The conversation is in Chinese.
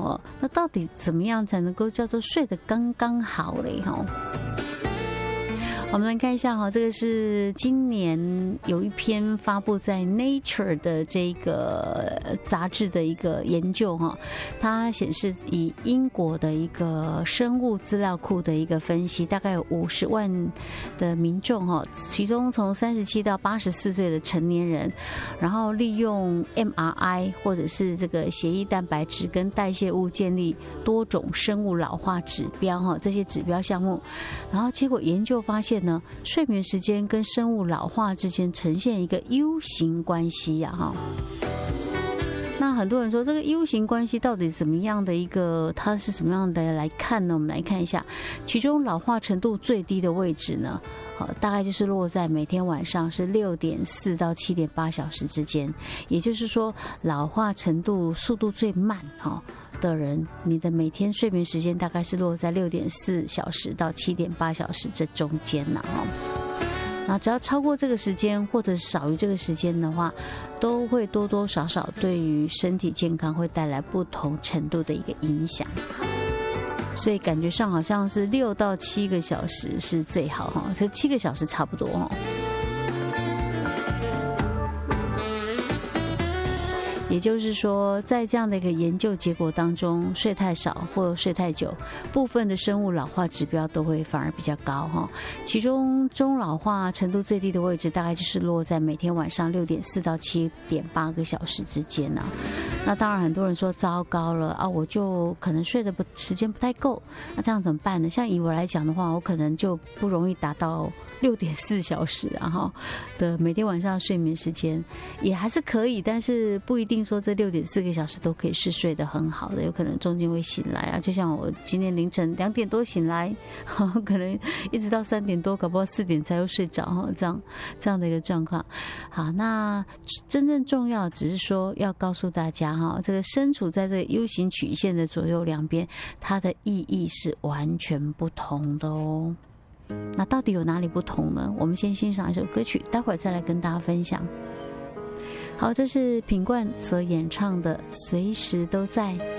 哦。那到底怎么样才能够叫做睡得刚刚好嘞？我们来看一下哈，这个是今年有一篇发布在 Nature 的这个杂志的一个研究哈，它显示以英国的一个生物资料库的一个分析，大概有50万的民众哈，其中从37到84岁的成年人，然后利用 MRI 或者是这个血液蛋白质跟代谢物建立多种生物老化指标哈，这些指标项目，然后结果研究发现呢，睡眠时间跟生物老化之间呈现一个 U 型关系呀哈。那很多人说这个 U 型关系到底怎么样的一个，它是怎么样的来看呢？我们来看一下，其中老化程度最低的位置呢，大概就是落在每天晚上是6.4到7.8小时之间，也就是说老化程度速度最慢的人，你的每天睡眠时间大概是落在6.4小时到7.8小时这中间呐那只要超过这个时间或者少于这个时间的话，都会多多少少对于身体健康会带来不同程度的一个影响。所以感觉上好像是6到7个小时是最好哈，这7个小时差不多哈。也就是说，在这样的一个研究结果当中，睡太少或睡太久，部分的生物老化指标都会反而比较高哈。其中中老化程度最低的位置，大概就是落在每天晚上6.4到7.8个小时之间呐。那当然，很多人说糟糕了啊，我就可能睡的时间不太够，那这样怎么办呢？像以我来讲的话，我可能就不容易达到6.4小时的每天晚上睡眠时间，也还是可以，但是不一定说这6.4个小时都可以是睡得很好的，有可能中间会醒来啊。就像我今天凌晨2点多醒来，可能一直到3点多，搞不好4点才又睡着，这样的一个状况。好，那真正重要只是说要告诉大家这个身处在这个 U 型曲线的左右两边，它的意义是完全不同的哦。那到底有哪里不同呢？我们先欣赏一首歌曲，待会儿再来跟大家分享。好，这是品冠所演唱的《随时都在》。